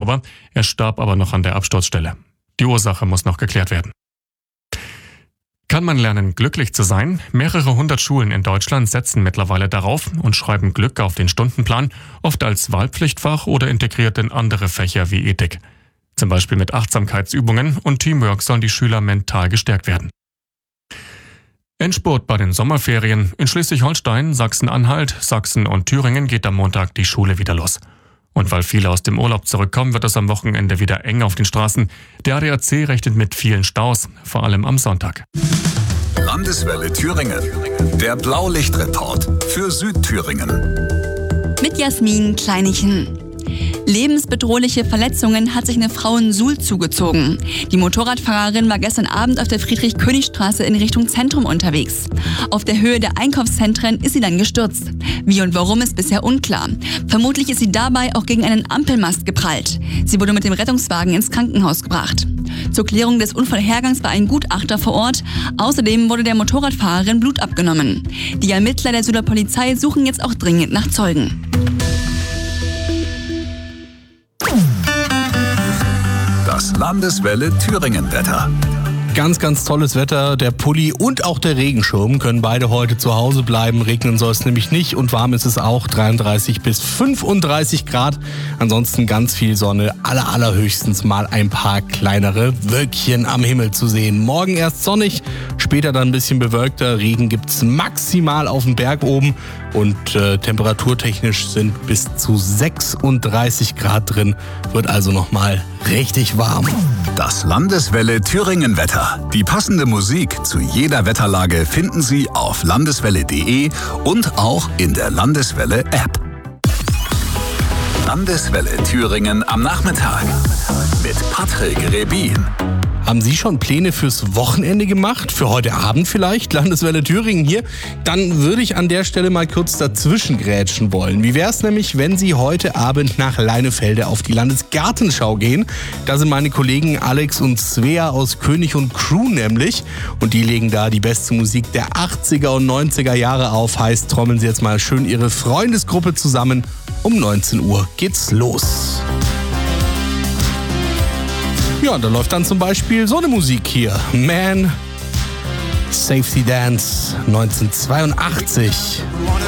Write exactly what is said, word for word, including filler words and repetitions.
Hubschrauber. Er starb aber noch an der Absturzstelle. Die Ursache muss noch geklärt werden. Kann man lernen, glücklich zu sein? Mehrere hundert Schulen in Deutschland setzen mittlerweile darauf und schreiben Glück auf den Stundenplan, oft als Wahlpflichtfach oder integriert in andere Fächer wie Ethik. Zum Beispiel mit Achtsamkeitsübungen und Teamwork sollen die Schüler mental gestärkt werden. Endspurt bei den Sommerferien. In Schleswig-Holstein, Sachsen-Anhalt, Sachsen und Thüringen geht am Montag die Schule wieder los. Und weil viele aus dem Urlaub zurückkommen, wird es am Wochenende wieder eng auf den Straßen. Der A D A C rechnet mit vielen Staus, vor allem am Sonntag. Landeswelle Thüringen. Der Blaulichtreport für Südthüringen. Mit Jasmin Kleinichen. Lebensbedrohliche Verletzungen hat sich eine Frau in Suhl zugezogen. Die Motorradfahrerin war gestern Abend auf der Friedrich-König-Straße in Richtung Zentrum unterwegs. Auf der Höhe der Einkaufszentren ist sie dann gestürzt. Wie und warum ist bisher unklar. Vermutlich ist sie dabei auch gegen einen Ampelmast geprallt. Sie wurde mit dem Rettungswagen ins Krankenhaus gebracht. Zur Klärung des Unfallhergangs war ein Gutachter vor Ort. Außerdem wurde der Motorradfahrerin Blut abgenommen. Die Ermittler der Suhler Polizei suchen jetzt auch dringend nach Zeugen. Das Landeswelle Thüringen-Wetter. Ganz, ganz tolles Wetter. Der Pulli und auch der Regenschirm können beide heute zu Hause bleiben. Regnen soll es nämlich nicht und warm ist es auch. dreiunddreißig bis fünfunddreißig Grad. Ansonsten ganz viel Sonne. Aller, allerhöchstens mal ein paar kleinere Wölkchen am Himmel zu sehen. Morgen erst sonnig, später dann ein bisschen bewölkter. Regen gibt's maximal auf dem Berg oben. Und äh, temperaturtechnisch sind bis zu sechsunddreißig Grad drin. Wird also nochmal richtig warm. Das Landeswelle Thüringen-Wetter. Die passende Musik zu jeder Wetterlage finden Sie auf landeswelle punkt de und auch in der Landeswelle-App. Landeswelle Thüringen am Nachmittag mit Patrick Rebin. Haben Sie schon Pläne fürs Wochenende gemacht? Für heute Abend vielleicht? Landeswelle Thüringen hier? Dann würde ich an der Stelle mal kurz dazwischen grätschen wollen. Wie wäre es nämlich, wenn Sie heute Abend nach Leinefelde auf die Landesgartenschau gehen? Da sind meine Kollegen Alex und Svea aus König und Crew nämlich. Und die legen da die beste Musik der achtziger und neunziger Jahre auf. Heißt, trommeln Sie jetzt mal schön Ihre Freundesgruppe zusammen. Um neunzehn Uhr geht's los. Ja, da läuft dann zum Beispiel so eine Musik hier. Man, Safety Dance, neunzehnhundertzweiundachtzig.